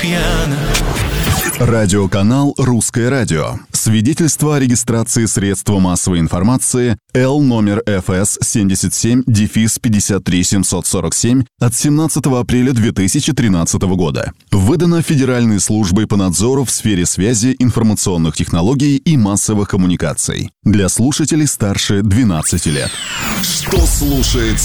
пьяна. Радиоканал «Русское радио». Свидетельство о регистрации средства массовой информации Л номер ФС 77-53747 от 17 апреля 2013 года. Выдано Федеральной службой по надзору в сфере связи, информационных технологий и массовых коммуникаций. Для слушателей старше 12 лет. Что слушает